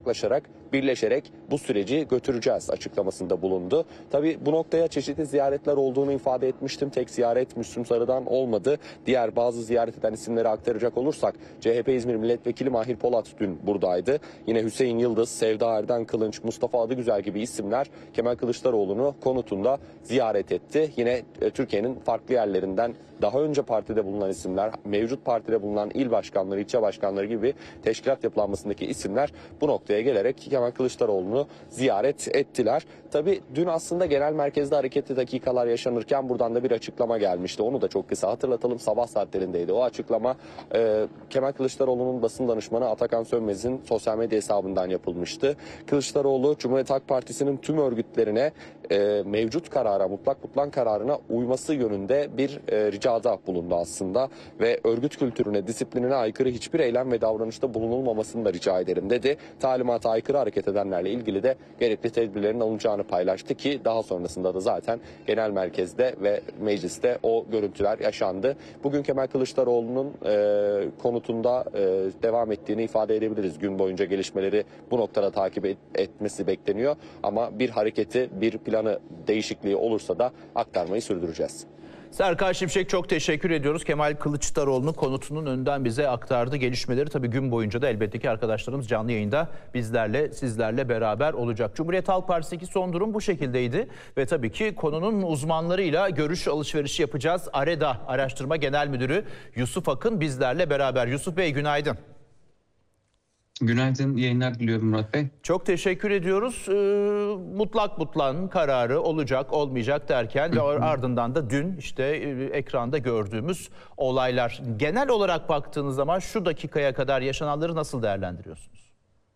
yaklaşarak, birleşerek bu süreci götüreceğiz açıklamasında bulundu. Tabii bu noktaya çeşitli ziyaretler olduğunu ifade etmiştim. Tek ziyaret Müslüm Sarı'dan olmadı. Diğer bazı ziyaret eden isimleri aktaracak olursak CHP İzmir Milletvekili Mahir Polat dün buradaydı. Yine Hüseyin Yıldız, Sevda Erden Kılınç, Mustafa Adıgüzel gibi isimler Kemal Kılıçdaroğlu'nu konutunda ziyaret etti. Yine Türkiye'nin farklı yerlerinden daha önce partide bulunan isimler, mevcut partide bulunan il başkanları, ilçe başkanları gibi teşkilat yapılanmasındaki isimler bu noktaya gelerek Kemal Kılıçdaroğlu'nu ziyaret ettiler. Tabii dün aslında genel merkezde hareketli dakikalar yaşanırken buradan da bir açıklama gelmişti. Onu da çok kısa hatırlatalım. Sabah saatlerindeydi o açıklama. Kemal Kılıçdaroğlu'nun basın danışmanı Atakan Sönmez'in sosyal medya hesabından yapılmıştı. Kılıçdaroğlu, Cumhuriyet Halk Partisi'nin tüm örgütlerine mevcut karara, mutlak kararına uyması yönünde bir ricada bulundu aslında ve örgüt kültürüne, disiplinine aykırı hiçbir eylem ve davranışta bulunulmamasını da rica ederim dedi. Talimata aykırı hareket edenlerle ilgili de gerekli tedbirlerin alınacağını paylaştı ki daha sonrasında da zaten genel merkezde ve mecliste o görüntüler yaşandı. Bugün Kemal Kılıçdaroğlu'nun konutunda devam ettiğini ifade edebiliriz. Gün boyunca gelişmeleri bu noktada takip etmesi bekleniyor ama bir hareketi, bir planı değişikliği olursa da aktarmayı sürdüreceğiz. Serkan Şimşek, çok teşekkür ediyoruz. Kemal Kılıçdaroğlu'nun konutunun önünden bize aktardı gelişmeleri. Tabii gün boyunca da elbette ki arkadaşlarımız canlı yayında bizlerle, sizlerle beraber olacak. Cumhuriyet Halk Partisi'ndeki son durum bu şekildeydi. Ve tabii ki konunun uzmanlarıyla görüş alışverişi yapacağız. AREDA Araştırma Genel Müdürü Yusuf Akın bizlerle beraber. Yusuf Bey, günaydın. Günaydın, yayınlar diliyorum Murat Bey. Çok teşekkür ediyoruz. Mutlak kararı olacak, olmayacak derken ve ardından da dün işte ekranda gördüğümüz olaylar. Genel olarak baktığınız zaman şu dakikaya kadar yaşananları nasıl değerlendiriyorsunuz?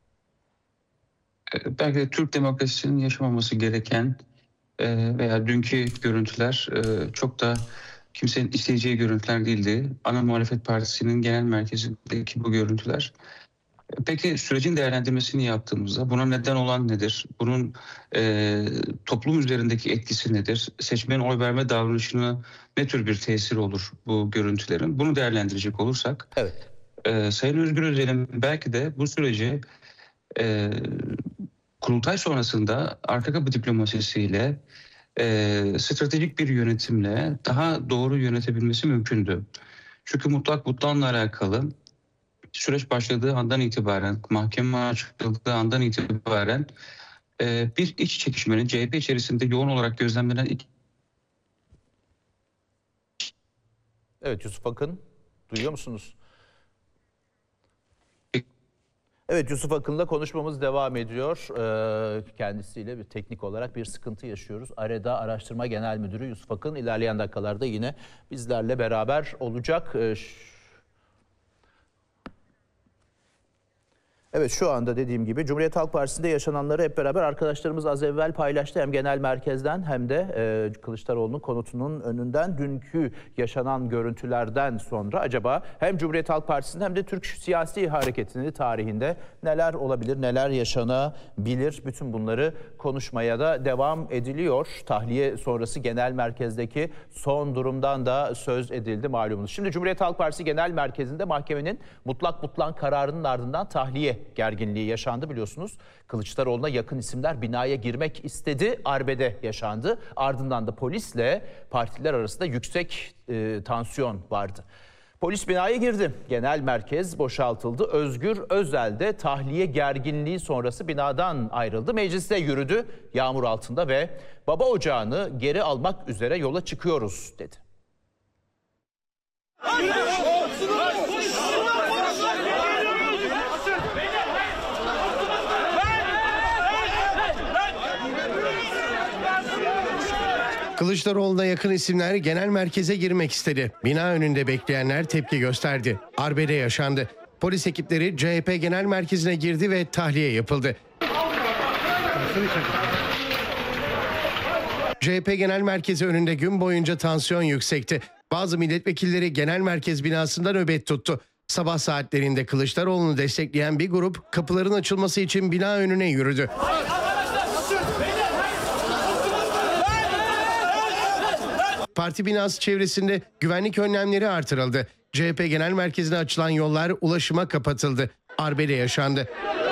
Belki de Türk demokrasisinin yaşamaması gereken veya dünkü görüntüler çok da kimsenin isteyeceği görüntüler değildi. Ana Muhalefet Partisi'nin genel merkezindeki bu görüntüler. Peki sürecin değerlendirmesini yaptığımızda buna neden olan nedir? Bunun toplum üzerindeki etkisi nedir? Seçmenin oy verme davranışına ne tür bir tesir olur bu görüntülerin? Bunu değerlendirecek olursak, evet. Sayın Özgür Özel'in belki de bu süreci kurultay sonrasında arka kapı diplomasisiyle, stratejik bir yönetimle daha doğru yönetebilmesi mümkündü. Çünkü mutlakla alakalı süreç başladığı andan itibaren, mahkeme açıldığı andan itibaren bir iç çekişmenin CHP içerisinde yoğun olarak gözlemlenen... Evet Yusuf Akın, duyuyor musunuz? Evet, Yusuf Akın'la konuşmamız devam ediyor. Kendisiyle bir teknik olarak bir sıkıntı yaşıyoruz. AREDA Araştırma Genel Müdürü Yusuf Akın ilerleyen dakikalarda yine bizlerle beraber olacak. Evet, şu anda dediğim gibi Cumhuriyet Halk Partisi'nde yaşananları hep beraber arkadaşlarımız az evvel paylaştı. Hem genel merkezden hem de Kılıçdaroğlu'nun konutunun önünden dünkü yaşanan görüntülerden sonra acaba hem Cumhuriyet Halk Partisi'nde hem de Türk siyasi hareketinin tarihinde neler olabilir, neler yaşanabilir? Bütün bunları konuşmaya da devam ediliyor. Tahliye sonrası genel merkezdeki son durumdan da söz edildi malumunuz. Şimdi Cumhuriyet Halk Partisi Genel Merkezi'nde mahkemenin mutlak kararının ardından tahliye gerginliği yaşandı biliyorsunuz. Kılıçdaroğlu'na yakın isimler binaya girmek istedi. Arbede yaşandı. Ardından da polisle partiler arasında yüksek tansiyon vardı. Polis binaya girdi. Genel merkez boşaltıldı. Özgür Özel de tahliye gerginliği sonrası binadan ayrıldı. Mecliste yürüdü yağmur altında ve baba ocağını geri almak üzere yola çıkıyoruz dedi. Kılıçdaroğlu'na yakın isimler genel merkeze girmek istedi. Bina önünde bekleyenler tepki gösterdi. Arbede yaşandı. Polis ekipleri CHP genel merkezine girdi ve tahliye yapıldı. CHP genel merkezi önünde gün boyunca tansiyon yüksekti. Bazı milletvekilleri genel merkez binasında nöbet tuttu. Sabah saatlerinde Kılıçdaroğlu'nu destekleyen bir grup kapıların açılması için bina önüne yürüdü. Parti binası çevresinde güvenlik önlemleri artırıldı. CHP genel merkezine açılan yollar ulaşıma kapatıldı. Arbede yaşandı.